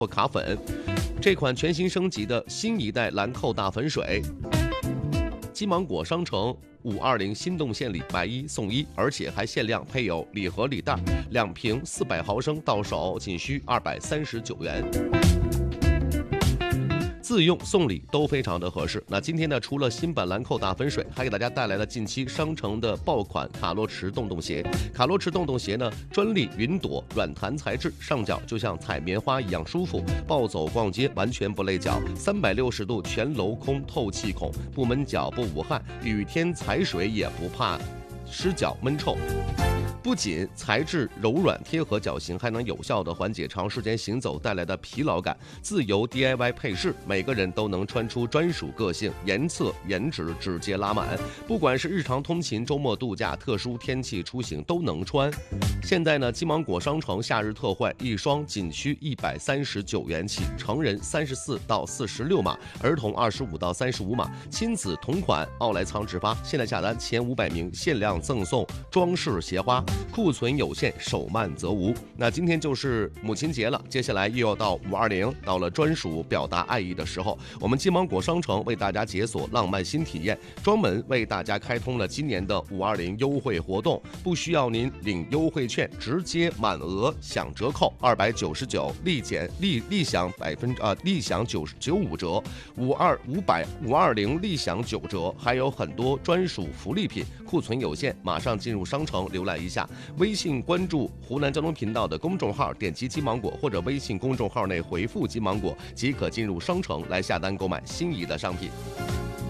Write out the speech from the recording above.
或卡粉。这款全新升级的新一代兰蔻大粉水，金芒果商城520新动线里买1送1，而且还限量配有礼盒礼袋，2瓶400毫升到手仅需239元。自用送礼都非常的合适。那今天呢，除了新版兰蔻大粉水，还给大家带来了近期商城的爆款卡洛驰洞洞鞋。卡洛驰洞洞鞋呢，专利云朵软弹材质，上脚就像踩棉花一样舒服，暴走逛街完全不累脚，360度全镂空透气孔，不闷脚不捂汗，雨天踩水也不怕湿脚闷臭。不仅材质柔软贴合脚型，还能有效的缓解长时间行走带来的疲劳感。自由 DIY 配饰，每个人都能穿出专属个性，颜色、颜值直接拉满。不管是日常通勤、周末度假、特殊天气出行都能穿。现在呢，金芒果商城夏日特惠，一双仅需139元起，成人34到46码，儿童25到35码，亲子同款奥莱藏直发。现在下单前500名限量赠送装饰鞋花。库存有限，手慢则无。那今天就是母亲节了，接下来又要到520，到了专属表达爱意的时候，我们金芒果商城为大家解锁浪漫新体验，专门为大家开通了今年的520优惠活动，不需要您领优惠券，直接满额享折扣299，立享95折，520立享9折，还有很多专属福利品，库存有限，马上进入商城浏览一下。微信关注湖南交通频道的公众号，点击金芒果，或者微信公众号内回复金芒果，即可进入商城来下单购买心仪的商品。